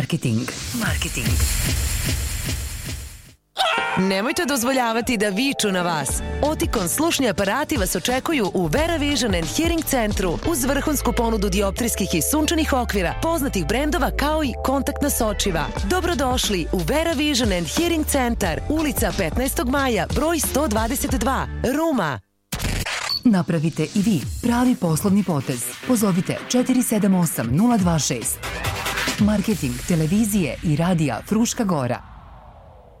Marketing. Nemojte dozvoljavati da viču na vas. Oticon slušni aparati vas očekuju u Vera Vision and Hearing centru uz vrhunsku ponudu dioptrijskih i sunčanih okvira, poznatih brendova kao i kontaktna sočiva. Dobrodošli u Vera Vision and Hearing centar, ulica 15. maja, broj 122, Ruma. Napravite i vi pravi poslovni potez. Pozovite 478 026. Marketing televizije i radija Fruška Gora.